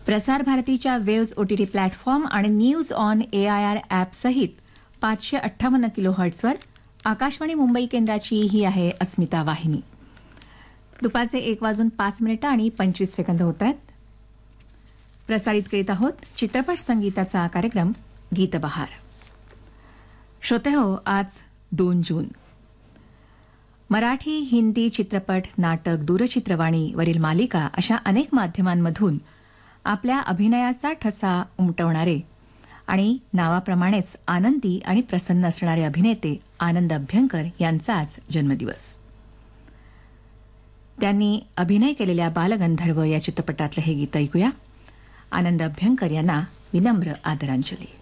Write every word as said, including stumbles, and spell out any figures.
प्रसार भारतीच्या waves OTT platform आणि news on A I R app सहित पाचशे अठ्ठावन्न किलो हर्ट्सवर आकाशवाणी मुंबई केंद्राची ही आहे अस्मिता वाहिनी. दुपारचे एक वाजून पाच मिनिटं आणि पंचवीस सेकंद होत आहेत. प्रसारित करीत आहोत चित्रपट संगीताचा कार्यक्रम गीतबहार. श्रोते हो, आज दोन जून. मराठी, हिंदी चित्रपट, नाटक, दूरचित्रवाणी वरील मालिका अशा अनेक माध्यमांमधून आपल्या अभिनयाचा ठसा उमटवणारे आणि नावाप्रमाणेच आनंदी आणि प्रसन्न असणारे अभिनेते आनंद अभ्यंकर यांचा आज जन्मदिवस. त्यांनी अभिनय केलेल्या बालगंधर्व या चित्रपटातलं हे गीत ऐकूया. आनंद अभ्यंकर यांना विनम्र आदरांजली.